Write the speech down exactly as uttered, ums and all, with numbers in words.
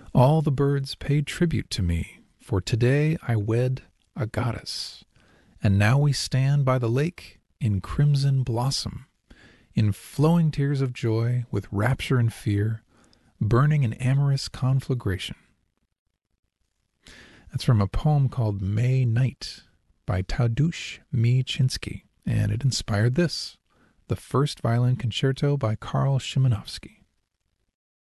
All the birds pay tribute to me, for today I wed a goddess. And now we stand by the lake in crimson blossom, in flowing tears of joy, with rapture and fear, burning in amorous conflagration. That's from a poem called May Night by Tadeusz Mieczyński, and it inspired this, the first violin concerto by Karl Szymanowski.